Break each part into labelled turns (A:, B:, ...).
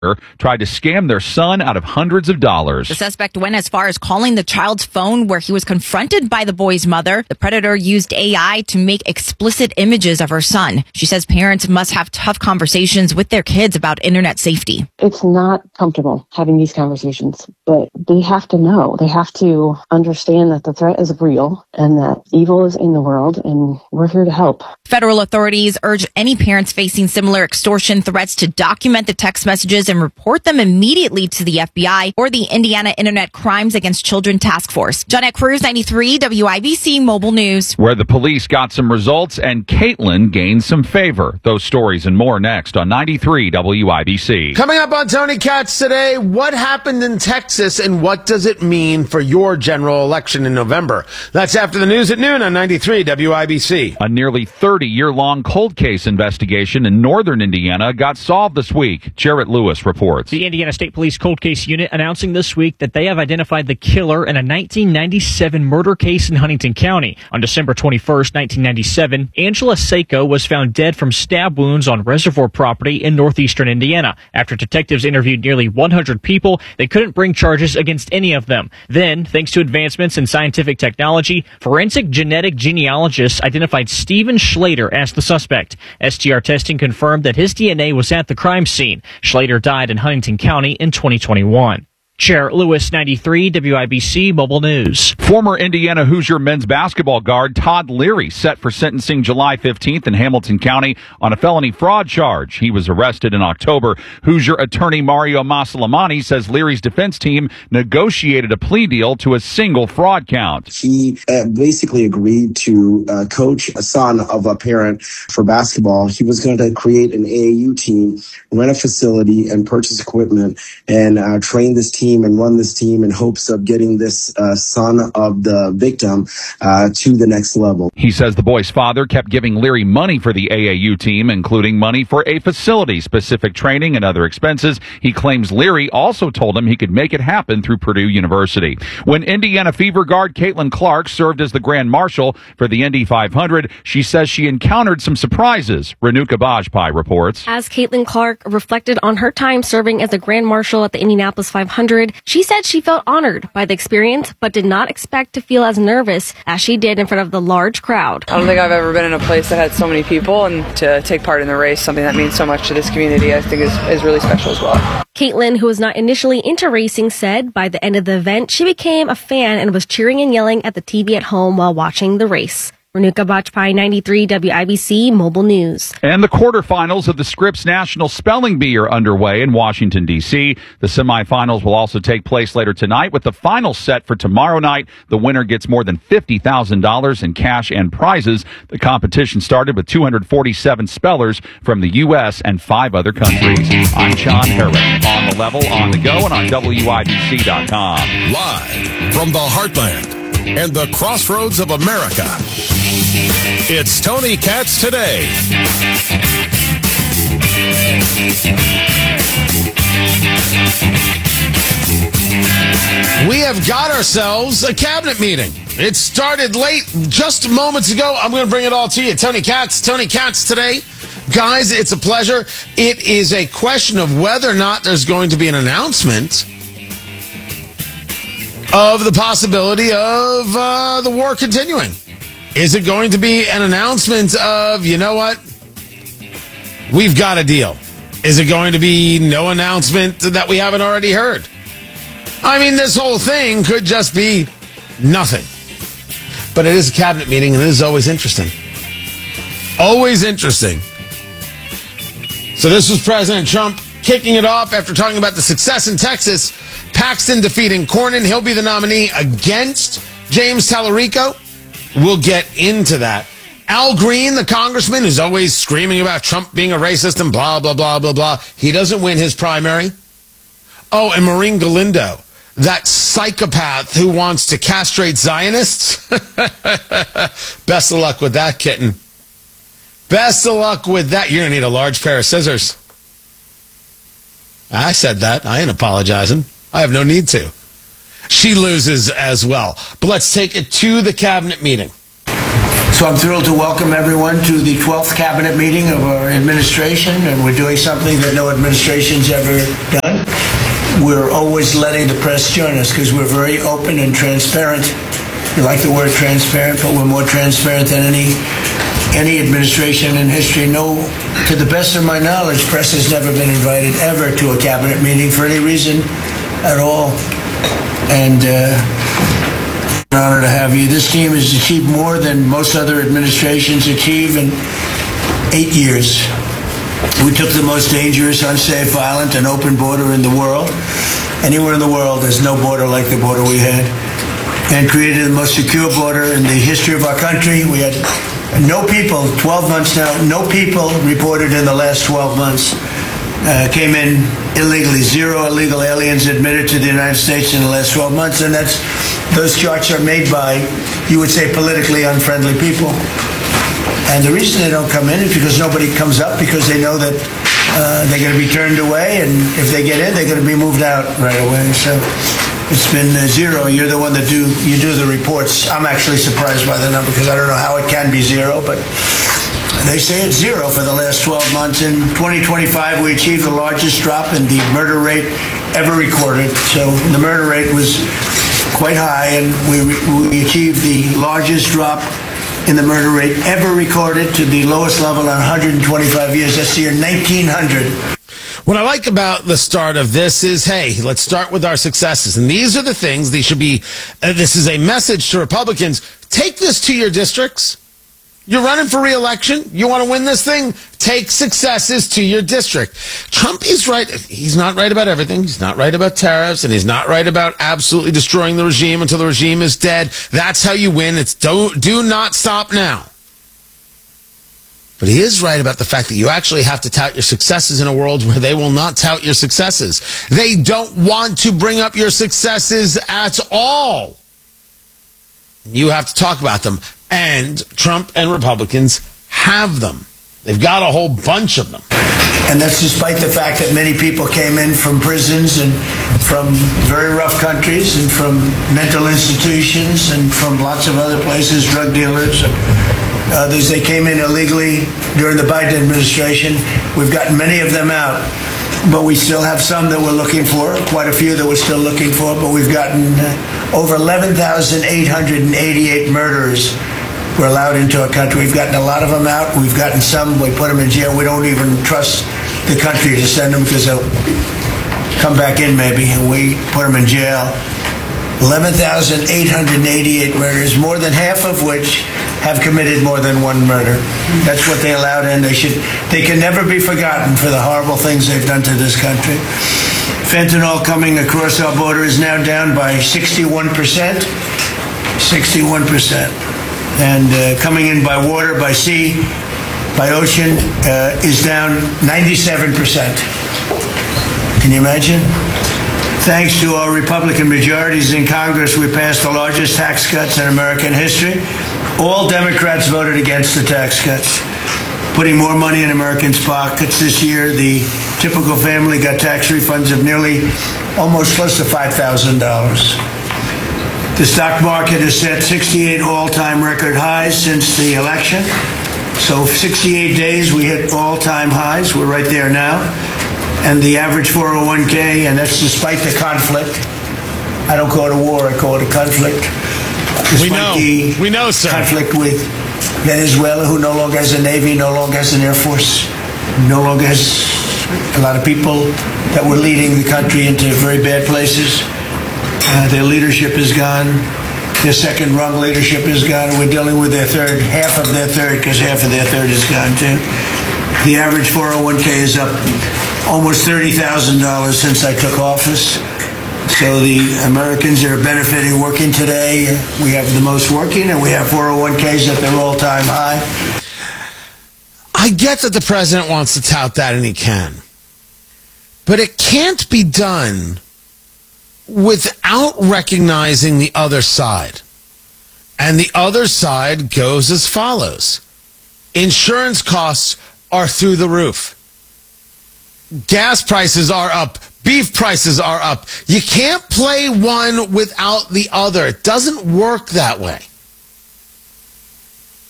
A: tried to scam their son out of hundreds of dollars.
B: The suspect went as far as calling the child's phone, where he was confronted by the boy's mother. The predator used AI to make explicit images of her son. She says parents must have tough conversations with their kids about internet safety.
C: It's not comfortable having these conversations, but they have to know. They have to understand that the threat is real and that evil is in the world, and we're here to help.
B: Federal authorities urge any parents facing similar extortion threats to document the text messages and report them immediately to the FBI or the Indiana Internet Crimes Against Children Task Force. Jeanette Cruz, 93 WIBC Mobile News.
A: Where the police got some results and Caitlyn gained some favor. Those stories and more next on 93 WIBC.
D: Coming up on Tony Katz today, what happened in Texas and what does it mean for your general election in November? That's after the news at noon on 93 WIBC.
A: A nearly 30-year-long cold case investigation in northern Indiana got solved this week. Jarrett Lewis reports.
E: The Indiana State Police Cold Case Unit announcing this week that they have identified the killer in a 1997 murder case in Huntington County. On December 21st, 1997, Angela Seiko was found dead from stab wounds on reservoir property in northeastern Indiana. After detectives interviewed nearly 100 people, they couldn't bring charges against any of them. Then, thanks to advancements in scientific technology, forensic genetic genealogists identified Stephen Schlater as the suspect. STR testing confirmed that his DNA was at the crime scene. Schlater died in Huntington County in 2021. Jarrett Lewis, 93 WIBC Mobile News.
A: Former Indiana Hoosier men's basketball guard Todd Leary set for sentencing July 15th in Hamilton County on a felony fraud charge. He was arrested in October. Hoosier attorney Mario Masalamani says Leary's defense team negotiated a plea deal to a single fraud count.
F: He basically agreed to coach a son of a parent for basketball. He was going to create an AAU team, rent a facility, and purchase equipment, and train this team and run this team in hopes of getting this son of the victim to the next level.
A: He says the boy's father kept giving Leary money for the AAU team, including money for a facility, specific training, and other expenses. He claims Leary also told him he could make it happen through Purdue University. When Indiana Fever guard Caitlin Clark served as the Grand Marshal for the Indy 500, she says she encountered some surprises. Renuka Bajpai reports.
G: As Caitlin Clark reflected on her time serving as the Grand Marshal at the Indianapolis 500, she said she felt honored by the experience, but did not expect to feel as nervous as she did in front of the large crowd.
H: I don't think I've ever been in a place that had so many people, and to take part in the race, something that means so much to this community, I think is really special as well.
G: Caitlin, who was not initially into racing, said by the end of the event, she became a fan and was cheering and yelling at the TV at home while watching the race. Renuka Bajpai, 93 WIBC Mobile News.
A: And the quarterfinals of the Scripps National Spelling Bee are underway in Washington, D.C. The semifinals will also take place later tonight, with the final set for tomorrow night. The winner gets more than $50,000 in cash and prizes. The competition started with 247 spellers from the U.S. and 5 other countries. I'm John Herrick, on the level, on the go, and on WIBC.com.
I: Live from the heartland and the crossroads of America, it's Tony Katz Today.
D: We have got ourselves a cabinet meeting. It started late, just moments ago. I'm going to bring it all to you. Tony Katz Today. Guys, it's a pleasure. It is a question of whether or not there's going to be an announcement of the possibility of the war continuing. Is it going to be an announcement of, you know what, we've got a deal? Is it going to be no announcement that we haven't already heard? I mean, this whole thing could just be nothing. But it is a cabinet meeting, and it is always interesting. Always interesting. So this was President Trump kicking it off after talking about the success in Texas. Paxton defeating Cornyn. He'll be the nominee against James Tallarico. We'll get into that. Al Green, the congressman, who's always screaming about Trump being a racist and blah, blah, blah, blah, blah. He doesn't win his primary. Oh, and Maureen Galindo, that psychopath who wants to castrate Zionists. Best of luck with that, kitten. Best of luck with that. You're going to need a large pair of scissors. I said that. I ain't apologizing. I have no need to. She loses as well. But let's take it to the cabinet meeting.
J: So I'm thrilled to welcome everyone to the 12th cabinet meeting of our administration, and we're doing something that no administration's ever done. We're always letting the press join us because we're very open and transparent. We like the word transparent, but we're more transparent than any administration in history. No, to the best of my knowledge, press has never been invited ever to a cabinet meeting for any reason at all. And an honor to have you. This team has achieved more than most other administrations achieve in 8 years. We took the most dangerous, unsafe, violent, and open border in the world. Anywhere in the world, there's no border like the border we had. And created the most secure border in the history of our country. We had no people, 12 months now, no people reported in the last 12 months came in illegally. 0 illegal aliens admitted to the United States in the last 12 months. And those charts are made by, you would say, politically unfriendly people. And the reason they don't come in is because nobody comes up, because they know that they're going to be turned away, and if they get in, they're going to be moved out right away. So it's been 0. You're the one that do the reports. I'm actually surprised by the number because I don't know how it can be 0, but they say it's 0 for the last 12 months. In 2025, we achieved the largest drop in the murder rate ever recorded. So the murder rate was quite high, and we achieved the largest drop in the murder rate ever recorded to the lowest level in 125 years. That's the year 1900.
D: What I like about the start of this is, hey, let's start with our successes. And these are the things they should be. This is a message to Republicans. Take this to your districts. You're running for re-election. You want to win this thing? Take successes to your district. Trump is right. He's not right about everything. He's not right about tariffs, and he's not right about absolutely destroying the regime until the regime is dead. That's how you win. It's do not stop now. But he is right about the fact that you actually have to tout your successes in a world where they will not tout your successes. They don't want to bring up your successes at all. You have to talk about them. And Trump and Republicans have them. They've got a whole bunch of them.
J: And that's despite the fact that many people came in from prisons and from very rough countries and from mental institutions and from lots of other places, drug dealers and others. They came in illegally during the Biden administration. We've gotten many of them out. But we still have some that we're looking for, quite a few that we're still looking for. But we've gotten over 11,888 murderers were allowed into our country. We've gotten a lot of them out. We've gotten some, we put them in jail. We don't even trust the country to send them because they'll come back in maybe, and we put them in jail. 11,888 murders, more than half of which have committed more than one murder. That's what they allowed in. They can never be forgotten for the horrible things they've done to this country. Fentanyl coming across our border is now down by 61%. 61%. And coming in by water, by sea, by ocean is down 97%. Can you imagine? Thanks to our Republican majorities in Congress, we passed the largest tax cuts in American history. All Democrats voted against the tax cuts, putting more money in Americans' pockets this year. The typical family got tax refunds of almost close to $5,000. The stock market has set 68 all-time record highs since the election. So 68 days, we hit all-time highs. We're right there now. And the average 401k, and that's despite the conflict. I don't call it a war, I call it a conflict.
D: We know, sir.
J: Conflict with Venezuela, who no longer has a Navy, no longer has an Air Force, no longer has a lot of people that were leading the country into very bad places. Their leadership is gone. Their second rung leadership is gone. And we're dealing with half of their third, because half of their third is gone too. The average 401k is up almost $30,000 since I took office. So the Americans that are benefiting working today, we have the most working, and we have 401ks at their all-time high.
D: I get that the president wants to tout that, and he can. But it can't be done without recognizing the other side. And the other side goes as follows. Insurance costs are through the roof. Gas prices are up. Beef prices are up. You can't play one without the other. It doesn't work that way.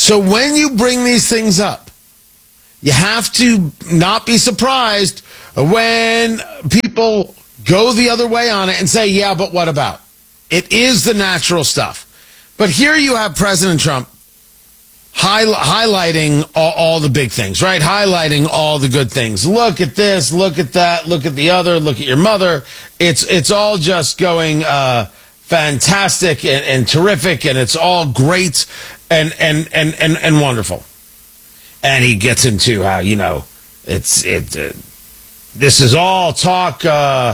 D: So when you bring these things up, you have to not be surprised when people go the other way on it and say, yeah, but what about? It is the natural stuff. But here you have President Trump highlighting all the big things, right? Highlighting all the good things. Look at this, look at that, look at the other, look at your mother. It's all just going fantastic and terrific, and it's all great and wonderful. And he gets into how, this is all talk for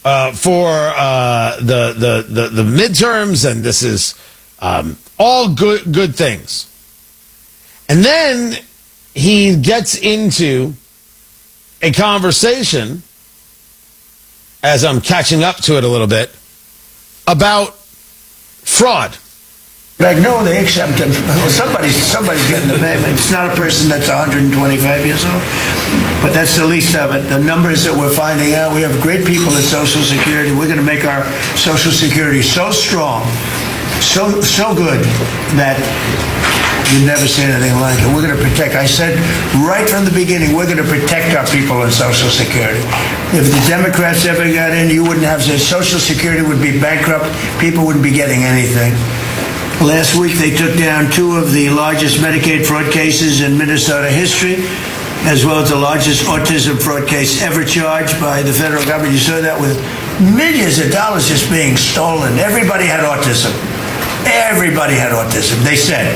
D: the midterms, and this is all good things. And then he gets into a conversation, as I'm catching up to it a little bit, about fraud.
J: Like, no, they accept him. Well, somebody's getting the payment. It's not a person that's 125 years old, but that's the least of it. The numbers that we're finding out, we have great people at Social Security. We're going to make our Social Security so strong, so good that you've never seen anything like it. We're going to protect. I said right from the beginning, we're going to protect our people in Social Security. If the Democrats ever got in, you wouldn't have Social Security would be bankrupt. People wouldn't be getting anything. Last week, they took down 2 of the largest Medicaid fraud cases in Minnesota history, as well as the largest autism fraud case ever charged by the federal government. You saw that with millions of dollars just being stolen. Everybody had autism. Everybody had autism, they said.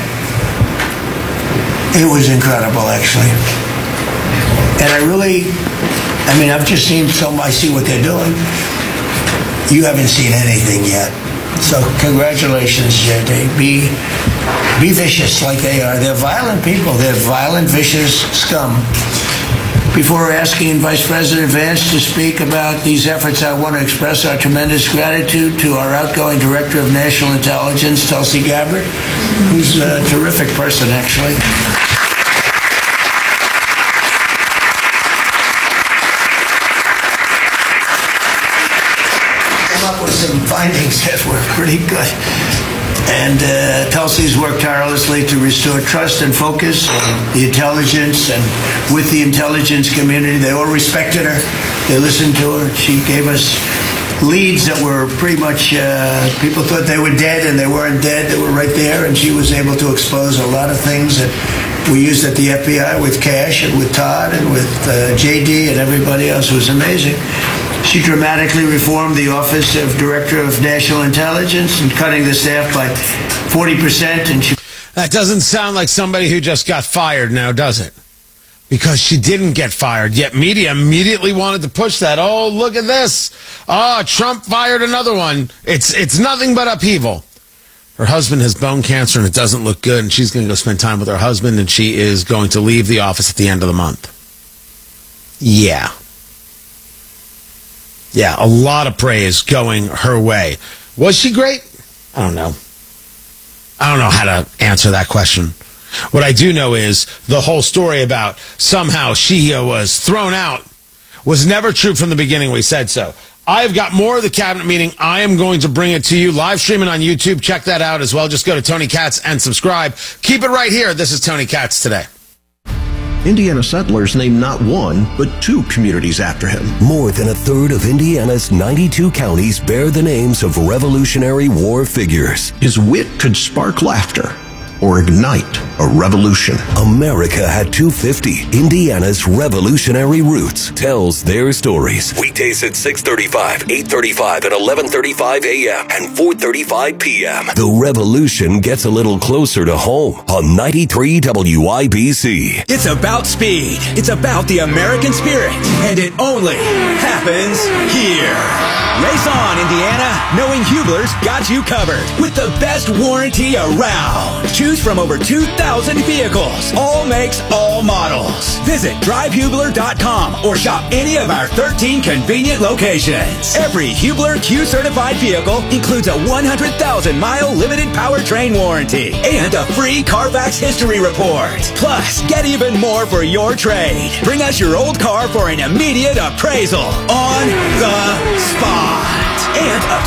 J: It was incredible, actually. And I've just seen I see what they're doing. You haven't seen anything yet. So congratulations, JD. Be vicious like they are. They're violent people. They're violent, vicious scum. Before asking Vice President Vance to speak about these efforts, I want to express our tremendous gratitude to our outgoing Director of National Intelligence, Tulsi Gabbard, who's a terrific person, actually. Some findings that were pretty good. And Tulsi's worked tirelessly to restore trust and focus on the intelligence, and with the intelligence community. They all respected her. They listened to her. She gave us leads that were pretty much, people thought they were dead, and they weren't dead. They were right there, and she was able to expose a lot of things that we used at the FBI with Cash and with Todd and with JD and everybody else. It was amazing. She dramatically reformed the Office of Director of National Intelligence and cutting the staff by 40%. And
D: that doesn't sound like somebody who just got fired now, does it? Because she didn't get fired, yet media immediately wanted to push that. Oh, look at this. Oh, Trump fired another one. It's nothing but upheaval. Her husband has bone cancer, and it doesn't look good, and she's going to go spend time with her husband, and she is going to leave the office at the end of the month. Yeah, a lot of praise going her way. Was she great? I don't know. I don't know how to answer that question. What I do know is the whole story about somehow she was thrown out was never true from the beginning. We said so. I've got more of the cabinet meeting. I am going to bring it to you live streaming on YouTube. Check that out as well. Just go to Tony Katz and subscribe. Keep it right here. This is Tony Katz Today.
K: Indiana settlers named not one, but 2 communities after him.
L: More than a third of Indiana's 92 counties bear the names of Revolutionary War figures.
K: His wit could spark laughter or ignite a revolution.
L: America at 250, Indiana's revolutionary roots, tells their stories. Weekdays at 6:35, 8:35, and 11:35 a.m. and 4:35 p.m. The revolution gets a little closer to home on 93 WIBC.
M: It's about speed. It's about the American spirit. And it only happens here. Race on, Indiana, knowing Hubler's got you covered with the best warranty around. Choose from over 2,000 vehicles, all makes, all models. Visit drivehubler.com or shop any of our 13 convenient locations. Every Hubler Q-certified vehicle includes a 100,000-mile limited powertrain warranty and a free Carfax history report. Plus, get even more for your trade. Bring us your old car for an immediate appraisal on the spot. And up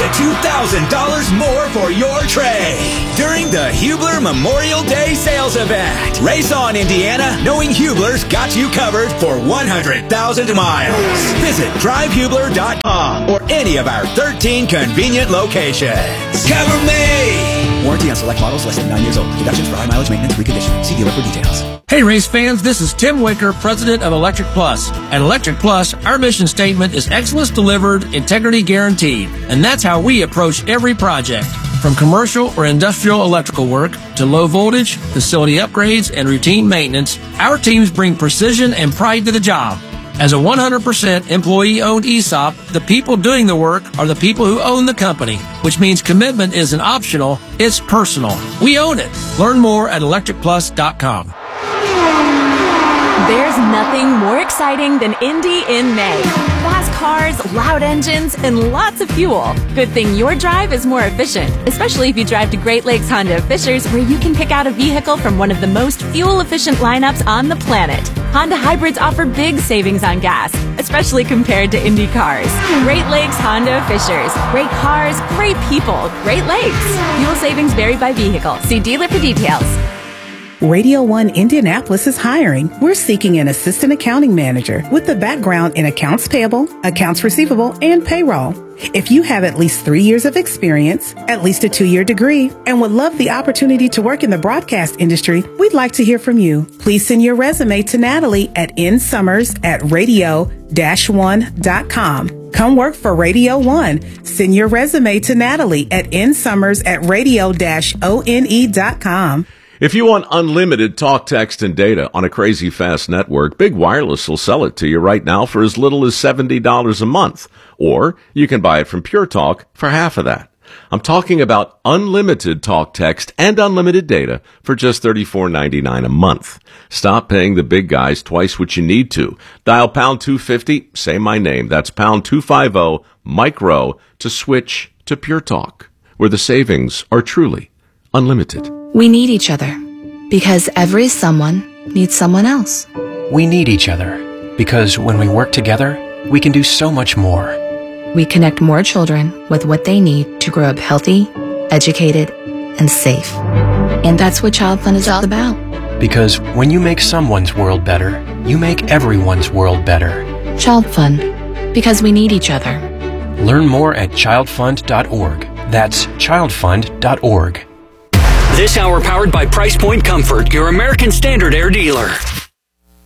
M: to $2,000 more for your trade during the Hubler Memorial Day sales event. Race on, Indiana, knowing Hubler's got you covered for 100,000 miles. Visit drivehubler.com or any of our 13 convenient locations. Cover me!
N: Warranty on select models less than 9 years old. Deductions for high mileage maintenance reconditioning. See dealer for details.
O: Hey race fans, this is Tim Wicker, president of Electric Plus. At Electric Plus, our mission statement is excellence delivered, integrity guaranteed. And that's how we approach every project. From commercial or industrial electrical work to low voltage, facility upgrades, and routine maintenance, our teams bring precision and pride to the job. As a 100% employee-owned ESOP, the people doing the work are the people who own the company, which means commitment isn't optional, it's personal. We own it. Learn more at electricplus.com.
P: There's nothing more exciting than Indy in May. Fast cars, loud engines, and lots of fuel. Good thing your drive is more efficient, especially if you drive to Great Lakes Honda of Fishers, where you can pick out a vehicle from one of the most fuel-efficient lineups on the planet. Honda hybrids offer big savings on gas, especially compared to Indy cars. Great Lakes Honda of Fishers. Great cars, great people, Great Lakes. Fuel savings vary by vehicle. See dealer for details.
Q: Radio 1 Indianapolis is hiring. We're seeking an assistant accounting manager with a background in accounts payable, accounts receivable, and payroll. If you have at least 3 years of experience, at least a 2-year degree, and would love the opportunity to work in the broadcast industry, we'd like to hear from you. Please send your resume to Natalie at nsummers@radio-1.com. Come work for Radio 1. Send your resume to Natalie at nsummers@radio-one.com.
R: If you want unlimited talk, text, and data on a crazy fast network, Big Wireless will sell it to you right now for as little as $70 a month. Or you can buy it from Pure Talk for half of that. I'm talking about unlimited talk, text, and unlimited data for just $34.99 a month. Stop paying the big guys twice what you need to. Dial pound 250, say my name. That's pound 250, Mike Rowe, to switch to Pure Talk, where the savings are truly unlimited.
S: We need each other because every someone needs someone else.
T: We need each other because when we work together, we can do so much more.
S: We connect more children with what they need to grow up healthy, educated, and safe. And that's what Child Fund is all about.
T: Because when you make someone's world better, you make everyone's world better.
S: Child Fund, because we need each other.
T: Learn more at childfund.org. That's childfund.org.
U: This hour powered by Price Point Comfort, your American Standard Air dealer.